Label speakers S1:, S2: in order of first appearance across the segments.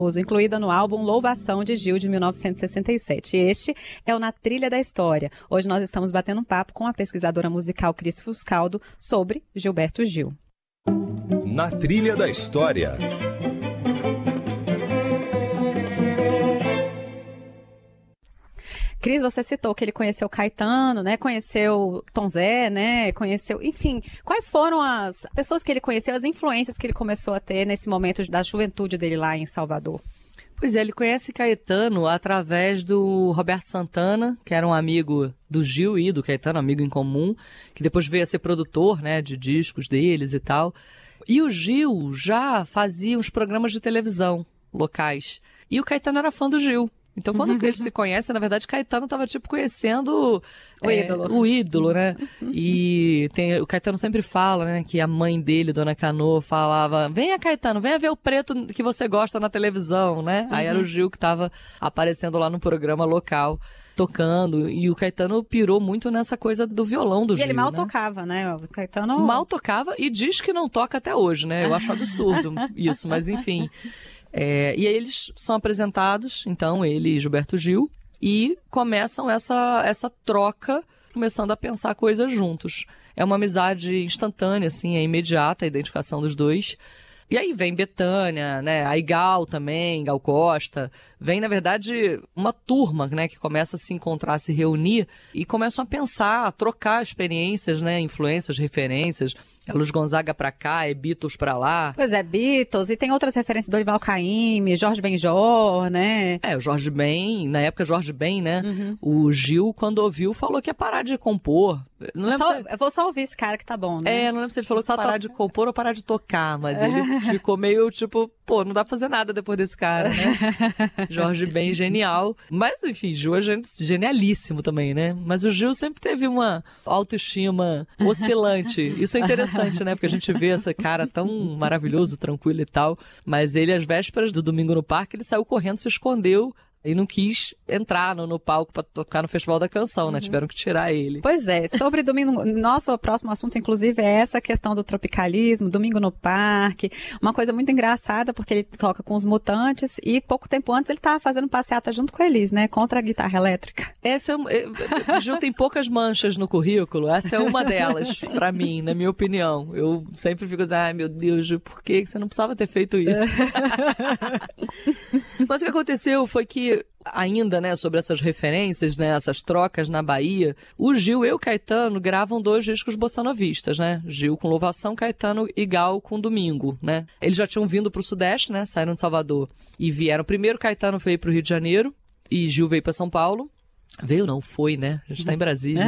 S1: incluída no álbum Louvação de Gil, de 1967. Este é o Na Trilha da História. Hoje nós estamos batendo um papo com a pesquisadora musical Cris Fuscaldo sobre Gilberto Gil.
S2: Na Trilha da História.
S1: Cris, você citou que ele conheceu Caetano, né? Conheceu Tom Zé, né? Conheceu, enfim, quais foram as pessoas que ele conheceu, as influências que ele começou a ter nesse momento da juventude dele lá em Salvador?
S3: Pois é, ele conhece Caetano através do Roberto Santana, que era um amigo do Gil e do Caetano, amigo em comum, que depois veio a ser produtor, né, de discos deles e tal. E o Gil já fazia uns programas de televisão locais. E o Caetano era fã do Gil. Então, quando eles se conhecem, na verdade, Caetano estava, conhecendo o ídolo, né? E o Caetano sempre fala, né, que a mãe dele, Dona Canoa, falava: venha, Caetano, venha ver o preto que você gosta na televisão, né? Aí era o Gil que estava aparecendo lá no programa local, tocando, e o Caetano pirou muito nessa coisa do violão do Gil,
S1: E ele mal
S3: né?
S1: tocava, né? O Caetano...
S3: Mal tocava e diz que não toca até hoje, né? Eu acho absurdo isso, mas enfim... e aí eles são apresentados, então, ele e Gilberto Gil, e começam essa troca, começando a pensar coisas juntos. É uma amizade instantânea, assim, é imediata a identificação dos dois. E aí vem Bethânia, né, a Gal também, Gal Costa. Vem, na verdade, uma turma, né, que começa a se encontrar, a se reunir e começam a pensar, a trocar experiências, né, influências, referências. É Luiz Gonzaga pra cá, é Beatles pra lá.
S1: Pois é, Beatles, e tem outras referências, Dorival Caymmi, Jorge Benjor, né?
S3: O Jorge Ben, na época Jorge Ben, né, o Gil, quando ouviu, falou que ia parar de compor. Não lembro
S1: Eu vou só ouvir esse cara que tá bom, né?
S3: Não lembro se ele falou que ia parar de compor ou parar de tocar, mas ele ficou meio não dá pra fazer nada depois desse cara, né? Jorge Ben, genial. Mas, enfim, Gil é genialíssimo também, né? Mas o Gil sempre teve uma autoestima oscilante. Isso é interessante, né? Porque a gente vê esse cara tão maravilhoso, tranquilo e tal. Mas ele, às vésperas do Domingo no Parque, ele saiu correndo, se escondeu e não quis entrar no palco para tocar no Festival da Canção, né? Tiveram que tirar ele.
S1: Pois é, sobre Domingo... Nosso próximo assunto, inclusive, é essa questão do tropicalismo, Domingo no Parque. Uma coisa muito engraçada, porque ele toca com os Mutantes e pouco tempo antes ele estava fazendo passeata junto com eles, né? Contra a guitarra elétrica.
S3: Gil tem poucas manchas no currículo. Essa é uma delas, para mim, na minha opinião. Eu sempre fico assim, ai meu Deus, Gil, por que você não precisava ter feito isso? Mas o que aconteceu foi que ainda, né, sobre essas referências, né, essas trocas na Bahia, o Gil e o Caetano gravam 2 discos bossanovistas, né? Gil com Louvação, Caetano e Gal com Domingo, né? Eles já tinham vindo pro Sudeste, né? Saíram de Salvador e vieram. Primeiro Caetano veio pro Rio de Janeiro e Gil veio para São Paulo. Veio não, foi, né? A gente tá em Brasília.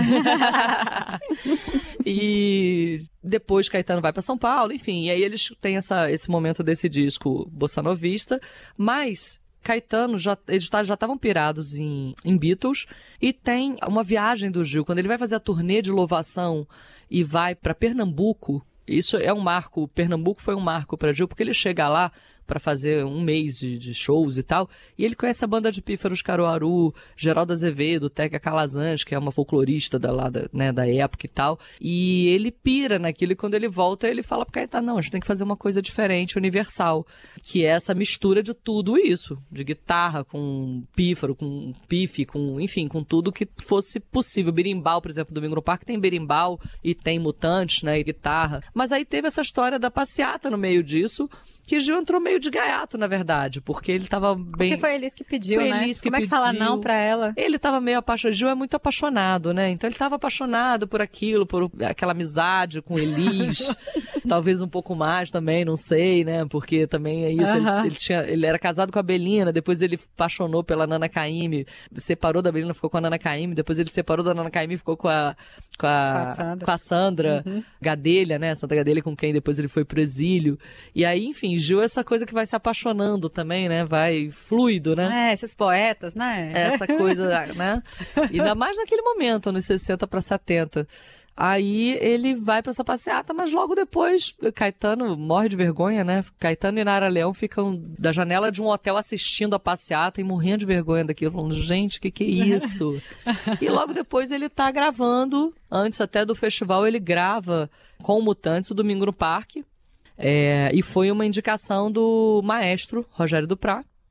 S3: E depois Caetano vai para São Paulo, enfim. E aí eles têm esse momento desse disco bossanovista, mas Caetano, eles já estavam pirados em Beatles, e tem uma viagem do Gil, quando ele vai fazer a turnê de Louvação e vai para Pernambuco. Isso é um marco, Pernambuco foi um marco para Gil, porque ele chega lá para fazer um mês de shows e tal, e ele conhece a banda de Pífaros Caruaru, Geraldo Azevedo, Teca Calazans, que é uma folclorista da época e tal, e ele pira naquilo, e quando ele volta, ele fala pro Caetano, não, a gente tem que fazer uma coisa diferente, universal, que é essa mistura de tudo isso, de guitarra com pífaro, com pife, enfim, com tudo que fosse possível. Berimbau, por exemplo, Domingo no Parque tem berimbau e tem Mutantes, né, e guitarra, mas aí teve essa história da passeata no meio disso, que Gil entrou meio de gaiato, na verdade, porque ele tava bem...
S1: Porque foi Elis que pediu, né? Como é que fala não pra ela?
S3: Ele tava meio apaixonado, Gil é muito apaixonado, né? Então ele tava apaixonado por aquilo, por aquela amizade com Elis, talvez um pouco mais também, não sei, né? Porque também é isso, ele era casado com a Belina, depois ele apaixonou pela Nana Caymmi, separou da Belina, ficou com a Nana Caymmi, depois ele separou da Nana Caymmi, ficou com a Sandra Gadelha, né? Sandra Gadelha, com quem depois ele foi pro exílio. E aí, enfim, Gil é essa coisa que vai se apaixonando também, né? Vai fluido, né?
S1: Esses poetas, né?
S3: Essa coisa, né? E ainda mais naquele momento, nos 60 para 70. Aí ele vai pra essa passeata, mas logo depois Caetano morre de vergonha, né? Caetano e Nara Leão ficam da janela de um hotel assistindo a passeata e morrendo de vergonha daquilo, falando, gente, que é isso? E logo depois ele tá gravando, antes até do festival, ele grava com o Mutantes o Domingo no Parque. E foi uma indicação do maestro Rogério Duprat,